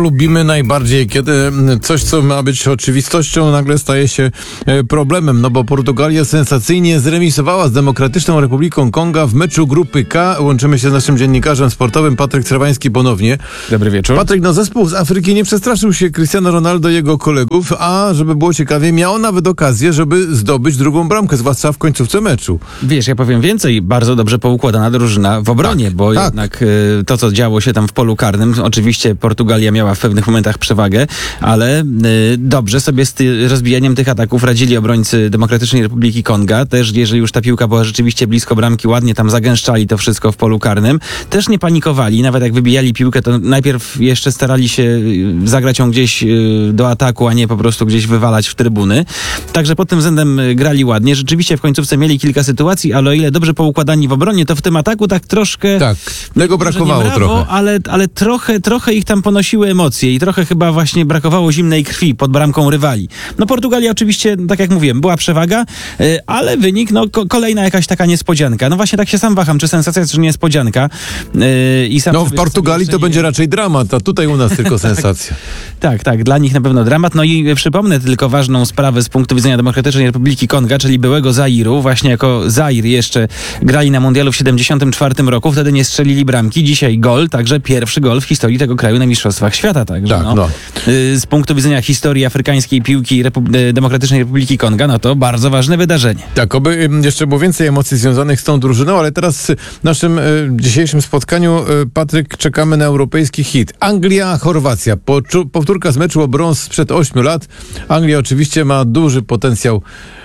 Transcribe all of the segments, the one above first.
lubimy najbardziej, kiedy coś, co ma być oczywistością, nagle staje się problemem, no bo Portugalia sensacyjnie zremisowała z Demokratyczną Republiką Konga w meczu grupy K. Łączymy się z naszym dziennikarzem sportowym, Patryk Trzewański ponownie. Dobry wieczór. Patryk, no zespół z Afryki nie przestraszył się Cristiano Ronaldo i jego kolegów, a żeby było ciekawie, miał nawet okazję, żeby zdobyć drugą bramkę, zwłaszcza w końcówce meczu. Wiesz, ja powiem więcej, bardzo dobrze poukładana drużyna w obronie, bo jednak to, co działo się tam w polu karnym, oczywiście Portugalia miała w pewnych momentach przewagę, ale dobrze sobie z rozbijaniem tych ataków radzili obrońcy Demokratycznej Republiki Konga. Też jeżeli już ta piłka była rzeczywiście blisko bramki, ładnie tam zagęszczali to wszystko w polu karnym. Też nie panikowali, nawet jak wybijali piłkę, to najpierw jeszcze starali się zagrać ją gdzieś do ataku, a nie po prostu gdzieś wywalać w trybuny. Także pod tym względem grali ładnie. Rzeczywiście w końcówce mieli kilka sytuacji, ale o ile dobrze poukładani w obronie, to w tym ataku tak troszkę... Tak, tego brakowało trochę. Ale trochę ich tam ponosiły emocje i trochę chyba właśnie brakowało zimnej krwi pod bramką rywali. No Portugalia oczywiście, tak jak mówiłem, była przewaga, ale wynik, no kolejna jakaś taka niespodzianka. No właśnie tak się sam waham, czy sensacja, czy niespodzianka. I sam w Portugalii to będzie raczej dramat, a tutaj u nas tylko sensacja. Tak, dla nich na pewno dramat. No i przypomnę tylko ważną sprawę z punktu widzenia Demokratycznej Republiki Konga, czyli byłego Zairu. Właśnie jako Zair jeszcze grali na mundialu w 1974 roku, wtedy nie strzelili bramki. Dzisiaj gol, także pierwszy gol w historii tego kraju na Mistrzostwach Świata. Także z punktu widzenia historii afrykańskiej piłki Demokratycznej Republiki Konga, no to bardzo ważne wydarzenie. Tak, oby jeszcze było więcej emocji związanych z tą drużyną, ale teraz w naszym dzisiejszym spotkaniu, Patryk, czekamy na europejski hit. Anglia-Chorwacja. Powtórka z meczu o brąz sprzed 8 lat. Anglia oczywiście ma duży potencjał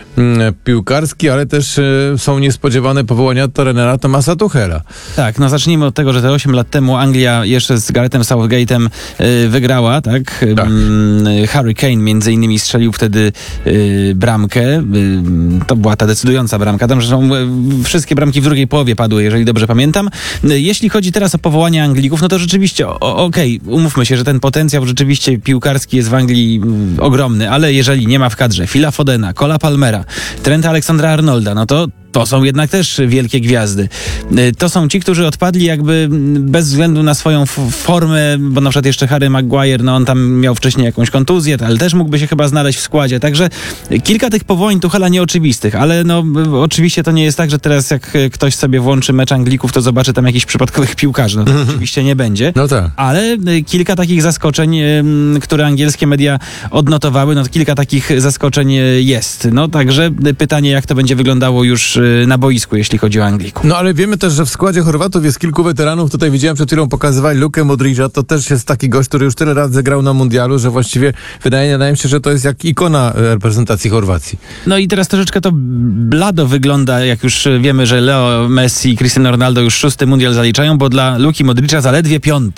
piłkarski, ale też są niespodziewane powołania trenera Thomasa Tuchela. Tak, no zacznijmy od tego, że te 8 lat temu Anglia jeszcze z Garethem Southgate'em wygrała, tak? Harry Kane między innymi strzelił wtedy bramkę. To była ta decydująca bramka. Tam zresztą wszystkie bramki w drugiej połowie padły, jeżeli dobrze pamiętam. Jeśli chodzi teraz o powołanie Anglików, no to rzeczywiście, okej, umówmy się, że ten potencjał rzeczywiście piłkarski jest w Anglii ogromny, ale jeżeli nie ma w kadrze Phila Fodena, Cola Palmera, Trenta Alexandra-Arnolda, no to są jednak też wielkie gwiazdy. To są ci, którzy odpadli jakby bez względu na swoją formę, bo na przykład jeszcze Harry Maguire, no on tam miał wcześniej jakąś kontuzję, ale też mógłby się chyba znaleźć w składzie. Także kilka tych powołań Tuchela nieoczywistych, ale no oczywiście to nie jest tak, że teraz jak ktoś sobie włączy mecz Anglików, to zobaczy tam jakichś przypadkowych piłkarzy. No to oczywiście nie będzie. No tak. Ale kilka takich zaskoczeń, które angielskie media odnotowały, no to kilka takich zaskoczeń jest. No także pytanie, jak to będzie wyglądało już na boisku, jeśli chodzi o Anglików. No ale wiemy też, że w składzie Chorwatów jest kilku weteranów. Tutaj widziałem, przed chwilą pokazywali Lukę Modrića. To też jest taki gość, który już tyle razy grał na mundialu, że właściwie wydaje mi się, że to jest jak ikona reprezentacji Chorwacji. No i teraz troszeczkę to blado wygląda, jak już wiemy, że Leo Messi i Cristiano Ronaldo już 6. mundial zaliczają, bo dla Luki Modrića zaledwie 5.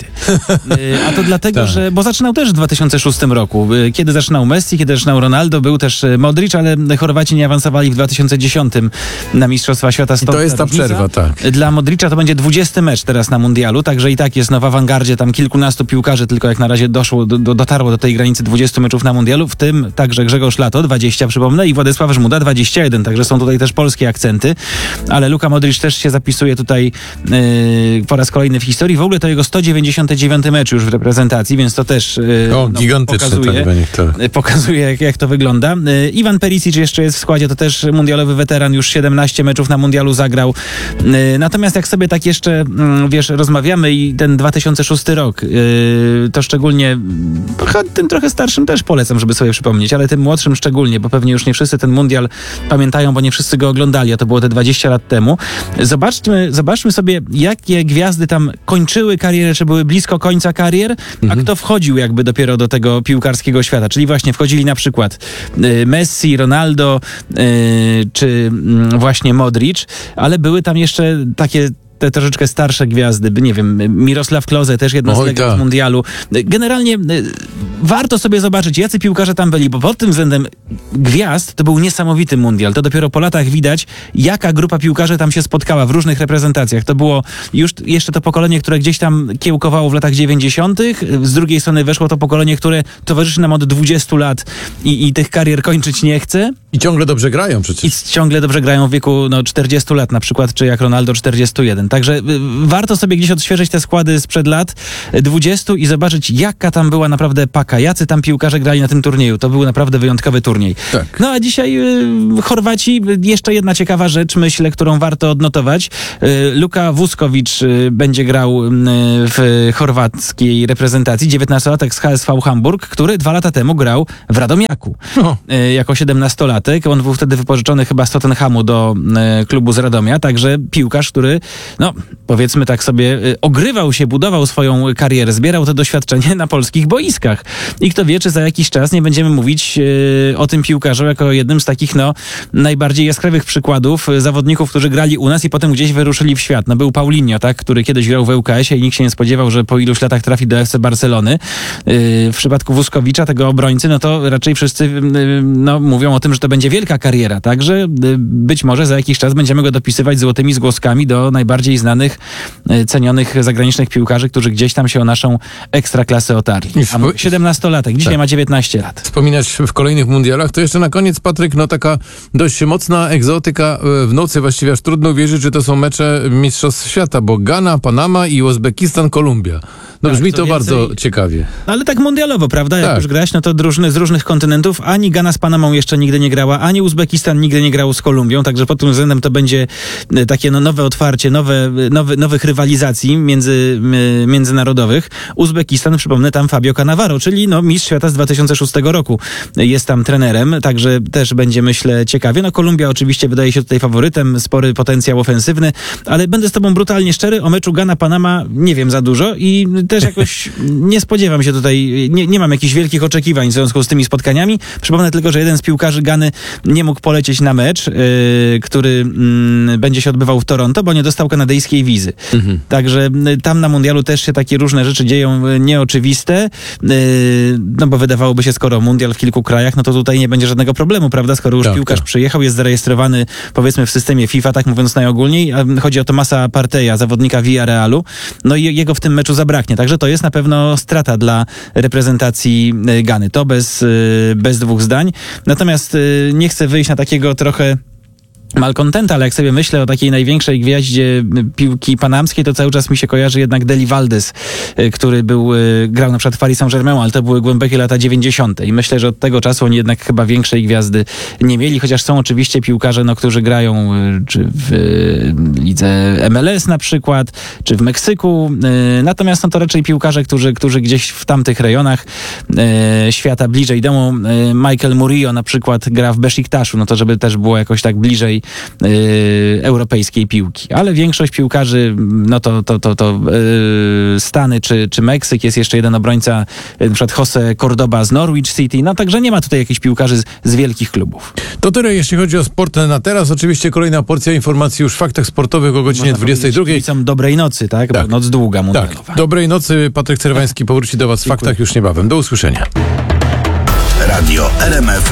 A to dlatego, że bo zaczynał też w 2006 roku. Kiedy zaczynał Messi, kiedy zaczynał Ronaldo, był też Modrić, ale Chorwaci nie awansowali w 2010 na Mistrzostwa Świata. I to jest ta przerwa, tak. Dla Modrića to będzie 20. mecz teraz na mundialu, także i tak jest w awangardzie tam kilkunastu piłkarzy, tylko jak na razie dotarło do tej granicy 20 meczów na mundialu, w tym także Grzegorz Lato, 20 przypomnę, i Władysław Żmuda, 21, także są tutaj też polskie akcenty, ale Luka Modrić też się zapisuje tutaj po raz kolejny w historii. W ogóle to jego 199 mecz już w reprezentacji, więc to też pokazuje jak to wygląda. Iwan Perisic jeszcze jest w składzie, to też mundialowy weteran, już 17 meczów na mundialu zagrał. Natomiast jak sobie tak jeszcze, rozmawiamy i ten 2006 rok, to szczególnie tym trochę starszym też polecam, żeby sobie przypomnieć, ale tym młodszym szczególnie, bo pewnie już nie wszyscy ten mundial pamiętają, bo nie wszyscy go oglądali, a to było te 20 lat temu. Zobaczmy sobie, jakie gwiazdy tam kończyły karierę, czy były blisko końca karier, a kto wchodził jakby dopiero do tego piłkarskiego świata. Czyli właśnie wchodzili na przykład Messi, Ronaldo, czy właśnie Modrić, ale były tam jeszcze takie te troszeczkę starsze gwiazdy, nie wiem, Mirosław Klose, też jedna z legend mundialu. Generalnie warto sobie zobaczyć, jacy piłkarze tam byli, bo pod tym względem gwiazd to był niesamowity mundial. To dopiero po latach widać, jaka grupa piłkarzy tam się spotkała w różnych reprezentacjach. To było już jeszcze to pokolenie, które gdzieś tam kiełkowało w latach 90. Z drugiej strony weszło to pokolenie, które towarzyszy nam od 20 lat i tych karier kończyć nie chce. I ciągle dobrze grają przecież. I ciągle dobrze grają w wieku 40 lat na przykład, czy jak Ronaldo 41. Także warto sobie gdzieś odświeżyć te składy sprzed lat 20 i zobaczyć, jaka tam była naprawdę paka, jacy tam piłkarze grali na tym turnieju. To był naprawdę wyjątkowy turniej. Tak. No a dzisiaj Chorwaci, jeszcze jedna ciekawa rzecz, myślę, którą warto odnotować. Luka Vuskovic będzie grał w chorwackiej reprezentacji, 19-latek z HSV Hamburg, który 2 lata temu grał w Radomiaku. Jako 17-latek. On był wtedy wypożyczony chyba z Tottenhamu do klubu z Radomia, także piłkarz, który, no powiedzmy tak sobie, ogrywał się, budował swoją karierę, zbierał to doświadczenie na polskich boiskach. I kto wie, czy za jakiś czas nie będziemy mówić o tym piłkarzu jako jednym z takich, no, najbardziej jaskrawych przykładów zawodników, którzy grali u nas i potem gdzieś wyruszyli w świat. No był Paulinho, tak, który kiedyś grał w ŁKS-ie i nikt się nie spodziewał, że po iluś latach trafi do FC Barcelony. W przypadku Vuskowicza, tego obrońcy, no to raczej wszyscy no, mówią o tym, że to będzie wielka kariera, tak, że być może za jakiś czas będziemy go dopisywać złotymi zgłoskami do najbardziej znanych, cenionych zagranicznych piłkarzy, którzy gdzieś tam się o naszą ekstraklasę otarli. A 17-latek, dzisiaj ma 19 lat. Wspominać w kolejnych mundialach, to jeszcze na koniec, Patryk, no taka dość mocna egzotyka w nocy, właściwie aż trudno uwierzyć, że to są mecze Mistrzostw Świata, bo Gana, Panama i Uzbekistan, Kolumbia. No Tak, brzmi to więcej... bardzo ciekawie. Ale tak mundialowo, prawda? Jak już grać, no to z różnych kontynentów. Ani Gana z Panamą jeszcze nigdy nie grała, ani Uzbekistan nigdy nie grał z Kolumbią, także pod tym względem to będzie takie no, nowe otwarcie, nowych rywalizacji międzynarodowych. Uzbekistan, przypomnę, tam Fabio Cannavaro, czyli no, mistrz świata z 2006 roku. Jest tam trenerem, także też będzie, myślę, ciekawie. No Kolumbia oczywiście wydaje się tutaj faworytem, spory potencjał ofensywny, ale będę z tobą brutalnie szczery, o meczu Gana-Panama nie wiem za dużo i też jakoś nie spodziewam się tutaj, nie mam jakichś wielkich oczekiwań w związku z tymi spotkaniami. Przypomnę tylko, że jeden z piłkarzy Gany nie mógł polecieć na mecz, który będzie się odbywał w Toronto, bo nie dostał kanadyjskiej wizy. Także tam na mundialu też się takie różne rzeczy dzieją nieoczywiste, no bo wydawałoby się, skoro mundial w kilku krajach, no to tutaj nie będzie żadnego problemu, prawda? Skoro już piłkarz przyjechał, jest zarejestrowany, powiedzmy, w systemie FIFA, tak mówiąc najogólniej. Chodzi o Tomasa Partey'a, zawodnika Villarealu. No i jego w tym meczu zabraknie. Także to jest na pewno strata dla reprezentacji Gany. To bez dwóch zdań. Natomiast nie chcę wyjść na takiego trochę malkontenta, ale jak sobie myślę o takiej największej gwiaździe piłki panamskiej, to cały czas mi się kojarzy jednak Deli Valdez, który grał na przykład w Paris Saint-Germain, ale to były głębokie lata 90. I myślę, że od tego czasu oni jednak chyba większej gwiazdy nie mieli, chociaż są oczywiście piłkarze, no, którzy grają czy w lidze MLS na przykład, czy w Meksyku. Natomiast są to raczej piłkarze, którzy gdzieś w tamtych rejonach świata bliżej domu. Michael Murillo na przykład gra w Besiktaszu, no to żeby też było jakoś tak bliżej europejskiej piłki. Ale większość piłkarzy, no to Stany czy Meksyk, jest jeszcze jeden obrońca, na przykład Jose Cordoba z Norwich City, no także nie ma tutaj jakichś piłkarzy z wielkich klubów. To tyle, jeśli chodzi o sport na teraz. Oczywiście kolejna porcja informacji już w faktach sportowych o godzinie 22. Kibicom dobrej nocy, tak? Bo noc długa mundialowa. Tak. Dobrej nocy. Patryk Cerwański powróci do was w faktach już niebawem. Do usłyszenia. Radio RMF